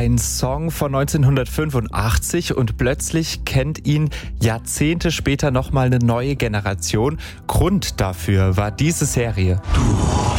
ein Song von 1985 und plötzlich kennt ihn Jahrzehnte später nochmal eine neue Generation. Grund dafür war diese Serie. Du